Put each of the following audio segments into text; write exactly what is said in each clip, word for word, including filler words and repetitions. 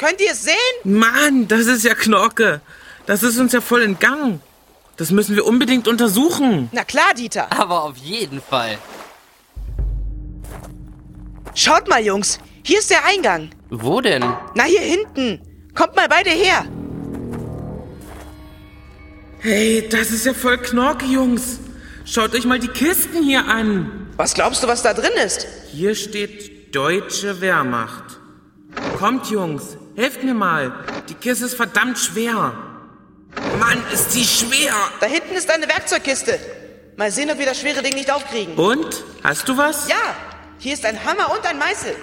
Könnt ihr es sehen? Mann, das ist ja Knorke. Das ist uns ja voll entgangen. Das müssen wir unbedingt untersuchen. Na klar, Dieter. Aber auf jeden Fall. Schaut mal, Jungs. Hier ist der Eingang. Wo denn? Na, hier hinten. Kommt mal beide her. Hey, das ist ja voll Knorke, Jungs. Schaut euch mal die Kisten hier an. Was glaubst du, was da drin ist? Hier steht Deutsche Wehrmacht. Kommt, Jungs, helft mir mal. Die Kiste ist verdammt schwer. Mann, ist die schwer. Da hinten ist eine Werkzeugkiste. Mal sehen, ob wir das schwere Ding nicht aufkriegen. Und? Hast du was? Ja, hier ist ein Hammer und ein Meißel.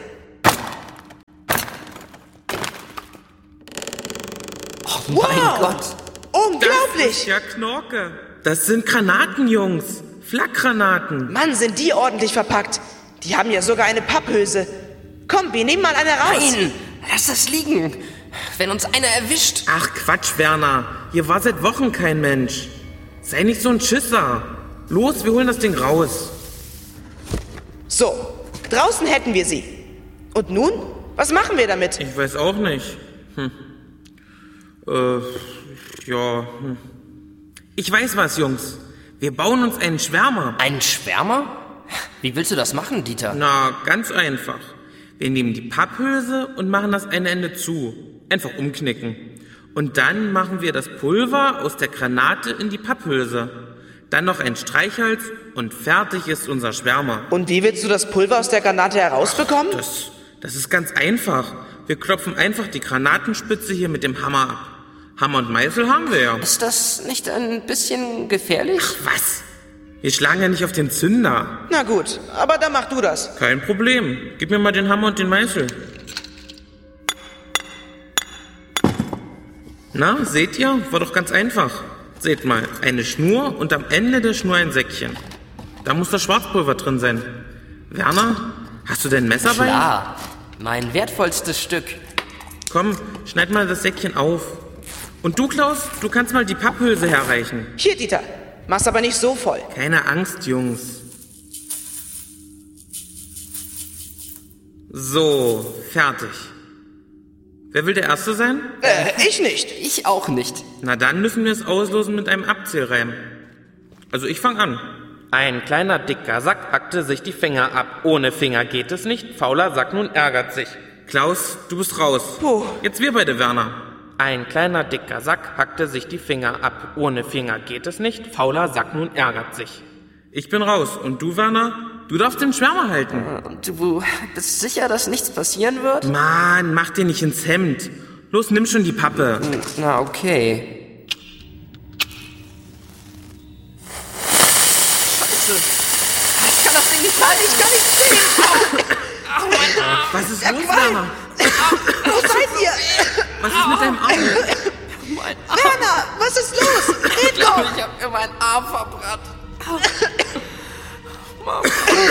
Oh Wow. mein Gott. Das Unglaublich. ist ja Knorke. Das sind Granaten, Jungs. Flakgranaten. Mann, sind die ordentlich verpackt. Die haben ja sogar eine Papphülse. Komm, wir nehmen mal eine raus. Nein, lass das liegen. Wenn uns einer erwischt. Ach Quatsch, Werner. Hier war seit Wochen kein Mensch. Sei nicht so ein Schisser. Los, wir holen das Ding raus. So, draußen hätten wir sie. Und nun? Was machen wir damit? Ich weiß auch nicht. Hm. Äh, ja. Hm. Ich weiß was, Jungs. Wir bauen uns einen Schwärmer. Einen Schwärmer? Wie willst du das machen, Dieter? Na, ganz einfach. Wir nehmen die Papphülse und machen das eine Ende zu. Einfach umknicken. Und dann machen wir das Pulver aus der Granate in die Papphülse. Dann noch ein Streichholz und fertig ist unser Schwärmer. Und wie willst du das Pulver aus der Granate herausbekommen? Das, das ist ganz einfach. Wir klopfen einfach die Granatenspitze hier mit dem Hammer ab. Hammer und Meißel haben wir ja. Ist das nicht ein bisschen gefährlich? Was? Wir schlagen ja nicht auf den Zünder. Na gut, aber dann mach du das. Kein Problem. Gib mir mal den Hammer und den Meißel. Na, seht ihr? War doch ganz einfach. Seht mal, eine Schnur und am Ende der Schnur ein Säckchen. Da muss das Schwarzpulver drin sein. Werner, hast du denn ein Messer bei? Klar, mein wertvollstes Stück. Komm, schneid mal das Säckchen auf. Und du, Klaus, du kannst mal die Papphülse herreichen. Hier, Dieter. Mach's aber nicht so voll. Keine Angst, Jungs. So, fertig. Wer will der Erste sein? Äh, ich nicht. Ich auch nicht. Na dann müssen wir es auslosen mit einem Abzählreim. Also ich fange an. Ein kleiner, dicker Sack hackte sich die Finger ab. Ohne Finger geht es nicht, fauler Sack nun ärgert sich. Klaus, du bist raus. Puh. Jetzt wir beide, Werner. Ein kleiner, dicker Sack hackte sich die Finger ab. Ohne Finger geht es nicht, fauler Sack nun ärgert sich. Ich bin raus. Und du, Werner? Du darfst den Schwärmer halten. Und du bist sicher, dass nichts passieren wird? Mann, mach dir nicht ins Hemd. Los, nimm schon die Pappe. Na, okay. Scheiße. Ich kann das Ding nicht halten. Ich kann nicht sehen. Au, mein Arm. Was ist los, Werner? Wo seid ihr? Was ist mit deinem Arm? Mein Arm. Werner, was ist los? Red Ich doch. glaube, ich habe mir meinen Arm verbrannt. Mama.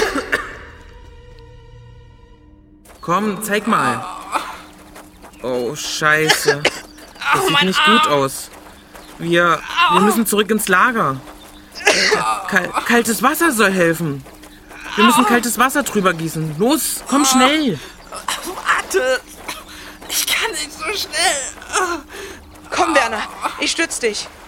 Komm, zeig mal. Oh, scheiße. Das sieht mein nicht Arm. gut aus. Wir, wir müssen zurück ins Lager. Kal kaltes Wasser soll helfen. Wir müssen kaltes Wasser drüber gießen. Los, komm schnell. Warte. Ich kann nicht so schnell. Komm, Werner, ich stütz dich.